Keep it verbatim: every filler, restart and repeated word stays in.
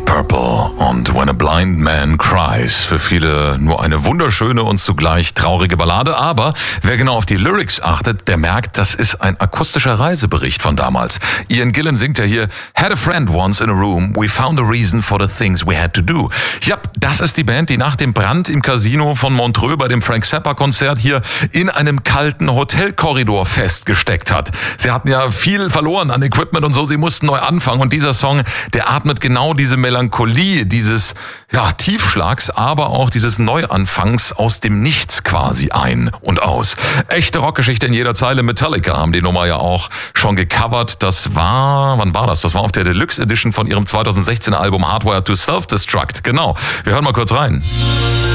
Purple und When a Blind Man Cries. Für viele nur eine wunderschöne und zugleich traurige Ballade. Aber wer genau auf die Lyrics achtet, der merkt, das ist ein akustischer Reisebericht von damals. Ian Gillan singt ja hier: Had a friend once in a room, we found a reason for the things we had to do. Ja, das ist die Band, die nach dem Brand im Casino von Montreux bei dem Frank Zappa-Konzert hier in einem kalten Hotelkorridor festgesteckt hat. Sie hatten ja viel verloren an Equipment und so, sie mussten neu anfangen. Und dieser Song, der atmet genau diese Melancholie, dieses ja, Tiefschlags, aber auch dieses Neuanfangs aus dem Nichts quasi ein und aus. Echte Rockgeschichte in jeder Zeile. Metallica haben die Nummer ja auch schon gecovert. Das war, wann war das? Das war auf der Deluxe Edition von ihrem zweitausendsechzehner Album Hardwired to Self-Destruct. Genau. Wir hören mal kurz rein.